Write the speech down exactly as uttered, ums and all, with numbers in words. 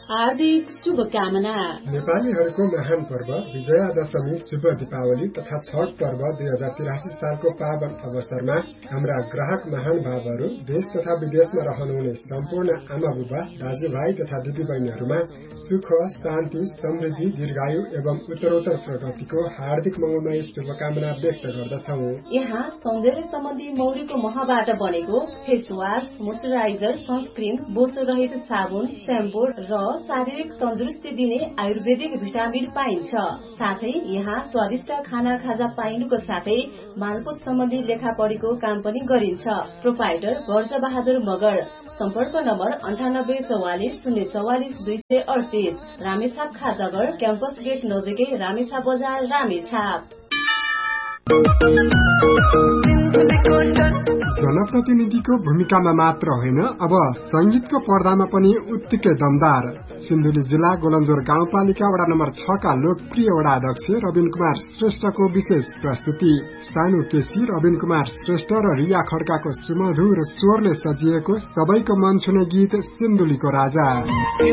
हार्दिक शुभकामना। नेपालीहरूको महान पर्व विजयादशमी, शुभ दीपावली तथा छठ पर्व दुई हजार तिरासी सालको पावन अवसरमा हाम्रा ग्राहक महानुभावहरू, देश तथा विदेशमा रहनुहुने सम्पूर्ण आमा बुबा, दाजुभाइ तथा दिदीबहिनीहरूमा सुख, शान्ति, समृद्धि, दीर्घायु एवं उत्तरोत्तर प्रगतिको हार्दिक मंगलमय शुभकामना व्यक्त गर्दछौं। यहाँ सौन्दर्य सम्बन्धी मौरीको महबाट बनेको फेस वाश, मोइस्चराइजर, सनस्क्रिन, बोसो रहित साबुन, स्याम्पू र शारीरिक तन्दुरुस्ती दिने आयुर्वेदिक भिटामिन पाइन्छ। साथै यहाँ स्वादिष्ट खाना खाजा पाइनुको साथै मालपोत सम्बन्धी लेखा पढीको काम पनि गरिन्छ। प्रोपाइटर वर्ष बहादुर मगर। सम्पर्क नम्बर अन्ठानब्बे चौवालिस शून्य चौवालिस दुई सय अडतिस। रामेछाप खाजागर क्याम्पस गेट नजिकै रामेछाप बजार रामेछाप। जनप्रतिनिधिको भूमिकामा मात्र होइन, अब संगीतको पर्दामा पनि उत्तिकै दमदार। सिन्धुली जिल्ला गोलन्जोर गाउँपालिका वडा नम्बर छ का लोकप्रिय वडा अध्यक्ष रविन कुमार श्रेष्ठको विशेष प्रस्तुति। सानु केसी, रविन कुमार श्रेष्ठ र रिया खड्काको सुमधुर स्वरले सजिएको सबैको मन छुने गीत सिन्धुलीको राजा।